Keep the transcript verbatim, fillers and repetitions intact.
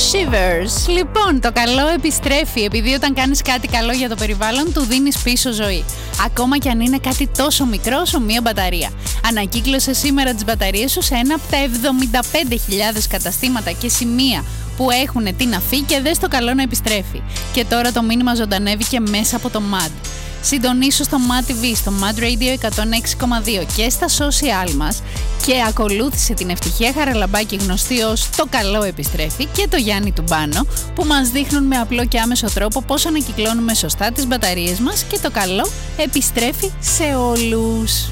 Shivers. Λοιπόν, το καλό επιστρέφει, επειδή όταν κάνεις κάτι καλό για το περιβάλλον του δίνεις πίσω ζωή. Ακόμα κι αν είναι κάτι τόσο μικρό όσο μία μπαταρία. Ανακύκλωσε σήμερα τις μπαταρίες σου σε ένα από τα εβδομήντα πέντε χιλιάδες καταστήματα και σημεία που έχουν την αφή και δες το καλό να επιστρέφει. Και τώρα το μήνυμα ζωντανεύει και μέσα από το Mad. Συντονίσου στο Mad τι βι, στο Mad Radio εκατόν έξι κόμμα δύο και στα social μας και ακολούθησε την Ευτυχία Χαραλαμπάκη, γνωστή ως Το Καλό Επιστρέφει, και το Γιάννη Τουμπάνο, που μας δείχνουν με απλό και άμεσο τρόπο πώς ανακυκλώνουμε σωστά τις μπαταρίες μας και το καλό επιστρέφει σε όλους.